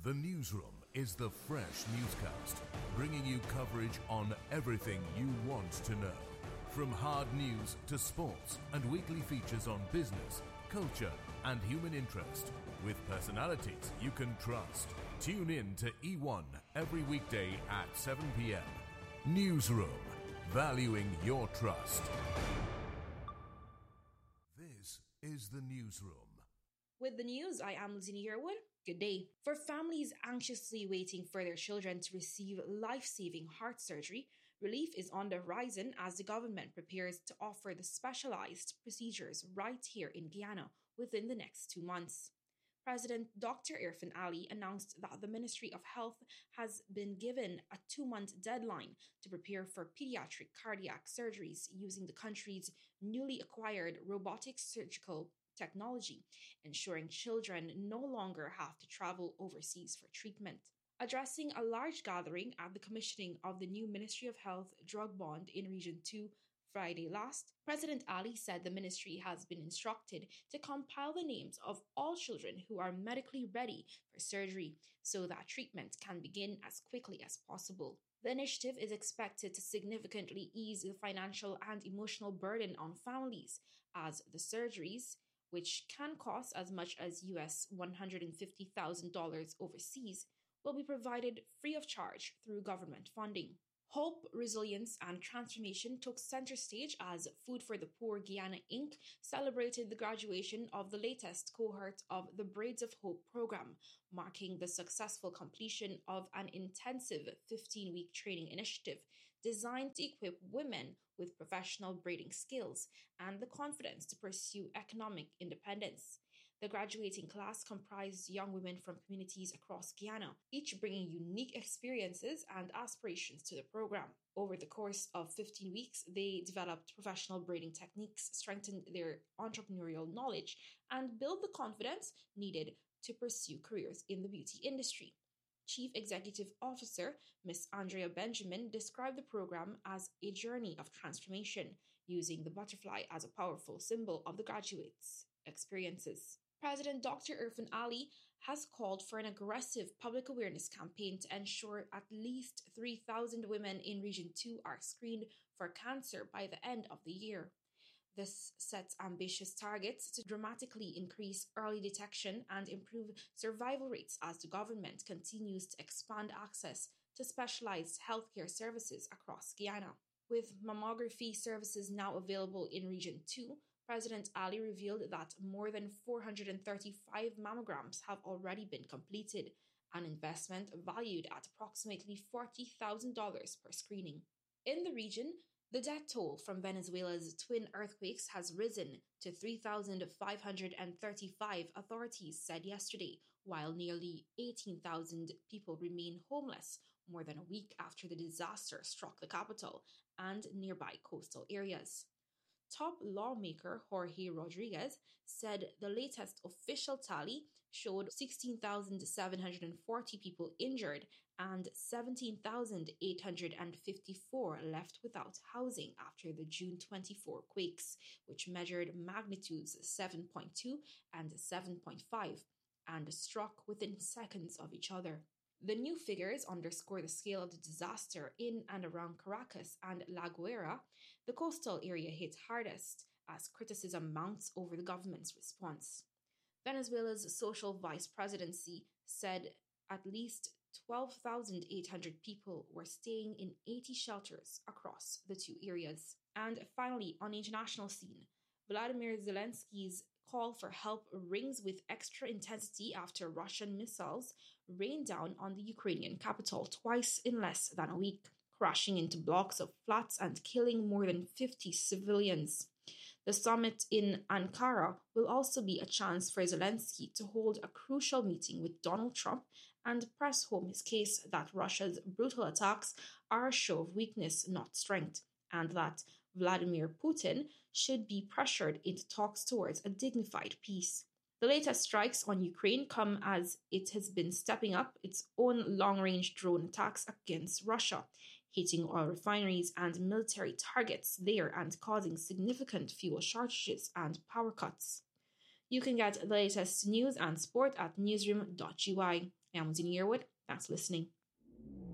The Newsroom is the fresh newscast, bringing you coverage on everything you want to know. From hard news to sports and weekly features on business, culture and human interest, with personalities you can trust. Tune in to E1 every weekday at 7 p.m. Newsroom, valuing your trust. This is The Newsroom. With the news, I am Lizzie Yearwood. Good day. For families anxiously waiting for their children to receive life-saving heart surgery, relief is on the horizon as the government prepares to offer the specialized procedures right here in Guyana within the next 2 months. President Dr. Irfaan Ali announced that the Ministry of Health has been given a 2-month deadline to prepare for pediatric cardiac surgeries using the country's newly acquired robotic surgical technology, ensuring children no longer have to travel overseas for treatment. Addressing a large gathering at the commissioning of the new Ministry of Health drug bond in Region 2 Friday last, President Ali said the ministry has been instructed to compile the names of all children who are medically ready for surgery so that treatment can begin as quickly as possible. The initiative is expected to significantly ease the financial and emotional burden on families as the surgeries, which can cost as much as US $150,000 overseas, will be provided free of charge through government funding. Hope, resilience, and transformation took center stage as Food for the Poor Guyana Inc. celebrated the graduation of the latest cohort of the Braids of Hope program, marking the successful completion of an intensive 15-week training initiative designed to equip women with professional braiding skills and the confidence to pursue economic independence. The graduating class comprised young women from communities across Guyana, each bringing unique experiences and aspirations to the program. Over the course of 15 weeks, they developed professional braiding techniques, strengthened their entrepreneurial knowledge, and built the confidence needed to pursue careers in the beauty industry. Chief Executive Officer Ms. Andrea Benjamin described the program as a journey of transformation, using the butterfly as a powerful symbol of the graduates' experiences. President Dr. Irfaan Ali has called for an aggressive public awareness campaign to ensure at least 3,000 women in Region 2 are screened for cancer by the end of the year. This sets ambitious targets to dramatically increase early detection and improve survival rates as the government continues to expand access to specialized healthcare services across Guyana. With mammography services now available in Region 2, President Ali revealed that more than 435 mammograms have already been completed, an investment valued at approximately $40,000 per screening. In the region, the death toll from Venezuela's twin earthquakes has risen to 3,535, authorities said yesterday, while nearly 18,000 people remain homeless more than a week after the disaster struck the capital and nearby coastal areas. Top lawmaker Jorge Rodriguez said the latest official tally showed 16,740 people injured and 17,854 left without housing after the June 24 quakes, which measured magnitudes 7.2 and 7.5 and struck within seconds of each other. The new figures underscore the scale of the disaster in and around Caracas and La Guaira, the coastal area hit hardest, as criticism mounts over the government's response. Venezuela's social vice presidency said at least 12,800 people were staying in 80 shelters across the two areas. And finally, on the international scene, Vladimir Zelensky's call for help rings with extra intensity after Russian missiles rained down on the Ukrainian capital twice in less than a week, crashing into blocks of flats and killing more than 50 civilians. The summit in Ankara will also be a chance for Zelensky to hold a crucial meeting with Donald Trump and press home his case that Russia's brutal attacks are a show of weakness, not strength, and that Vladimir Putin should be pressured into talks towards a dignified peace. The latest strikes on Ukraine come as it has been stepping up its own long-range drone attacks against Russia, hitting oil refineries and military targets there and causing significant fuel shortages and power cuts. You can get the latest news and sport at newsroom.ui. I am Zini Yearwood. Thanks for listening.